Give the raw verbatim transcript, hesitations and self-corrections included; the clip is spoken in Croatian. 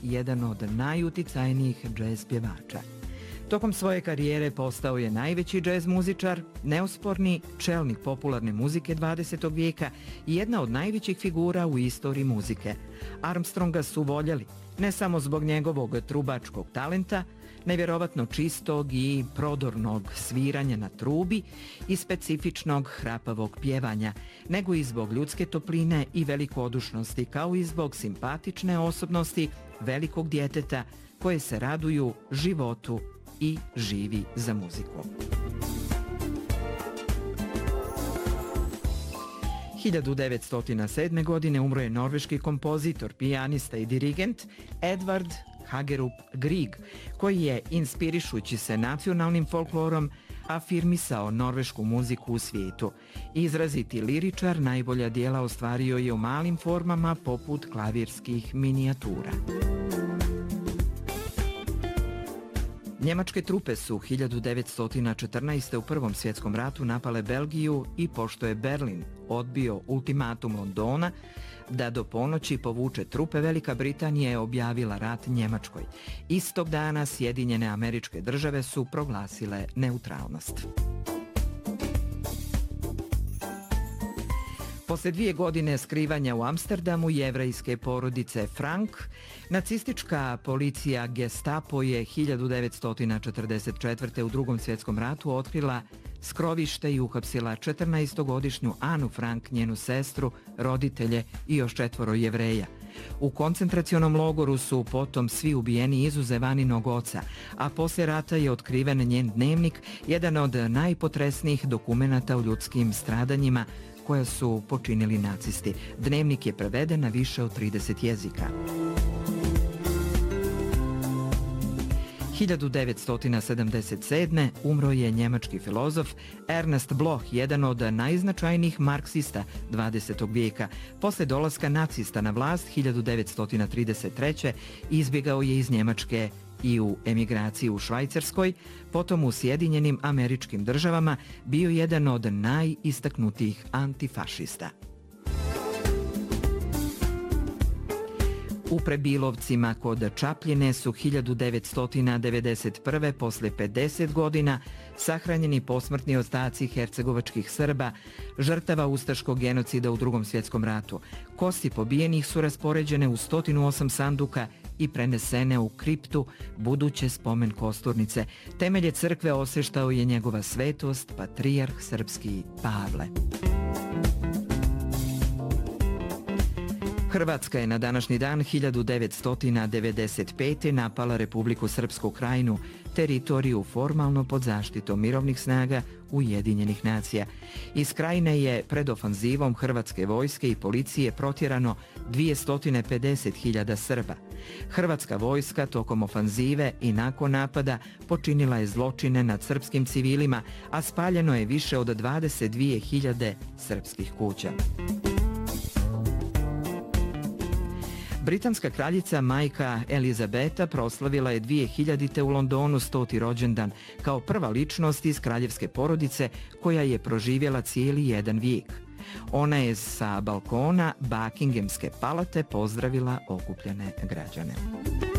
jedan od najuticajnijih džez pjevača. Tokom svoje karijere postao je najveći džez muzičar, neosporni čelnik popularne muzike dvadesetog vijeka i jedna od najvećih figura u istoriji muzike. Armstronga su voljeli ne samo zbog njegovog trubačkog talenta, nevjerovatno čistog i prodornog sviranja na trubi i specifičnog hrapavog pjevanja, nego i zbog ljudske topline i velikodušnosti, kao i zbog simpatične osobnosti velikog djeteta koje se raduju životu i živi za muziku. hiljadu devetsto sedme. godine umro je norveški kompozitor, pijanista i dirigent Edvard Hagerup Grieg, koji je, inspirišući se nacionalnim folklorom, afirmisao norvešku muziku u svijetu. Izraziti liričar najbolja dijela ostvario je u malim formama poput klavirskih minijatura. Njemačke trupe su hiljadu devetsto četrnaeste. u Prvom svjetskom ratu napale Belgiju i pošto je Berlin odbio ultimatum Londona da do ponoći povuče trupe, Velika Britanija je objavila rat Njemačkoj. Istog dana Sjedinjene Američke Države su proglasile neutralnost. Posle dvije godine skrivanja u Amsterdamu jevrejske porodice Frank, nacistička policija Gestapo je hiljadu devetsto četrdeset četvrte. u Drugom svjetskom ratu otkrila skrovište i uhapsila četrnaestogodišnju Anu Frank, njenu sestru, roditelje i još četvoro Jevreja. U koncentracionom logoru su potom svi ubijeni izuzev Aninog oca, a poslije rata je otkriven njen dnevnik, jedan od najpotresnijih dokumenata o ljudskim stradanjima koja su počinili nacisti. Dnevnik je preveden na više od trideset jezika. hiljadu devetsto sedamdeset sedme. umro je njemački filozof Ernest Bloch, jedan od najznačajnijih marksista dvadesetog vijeka. Posle dolaska nacista na vlast hiljadu devetsto trideset treće. izbjegao je iz Njemačke i u emigraciji u Švajcarskoj, potom u Sjedinjenim Američkim Državama bio jedan od najistaknutijih antifašista. U Prebilovcima kod Čapljine su hiljadu devetsto devedeset prve. posle pedeset godina sahranjeni posmrtni ostaci hercegovačkih Srba, žrtava ustaškog genocida u Drugom svjetskom ratu. Kosti pobijenih su raspoređene u sto osam sanduka i prenesene u kriptu buduće spomen kosturnice. Temelje crkve osještao je njegova svetost, patrijarh srpski Pavle. Hrvatska je na današnji dan hiljadu devetsto devedeset pete. napala Republiku Srpsku Krajinu, teritoriju formalno pod zaštitom mirovnih snaga Ujedinjenih nacija. Iz Krajine je pred ofanzivom hrvatske vojske i policije protjerano dvjesto pedeset hiljada Srba. Hrvatska vojska tokom ofanzive i nakon napada počinila je zločine nad srpskim civilima, a spaljeno je više od dvadeset dvije hiljade srpskih kuća. Britanska kraljica majka Elizabeta proslavila je dvije hiljadite. u Londonu stoti rođendan kao prva ličnost iz kraljevske porodice koja je proživjela cijeli jedan vijek. Ona je sa balkona Buckinghamske palate pozdravila okupljene građane.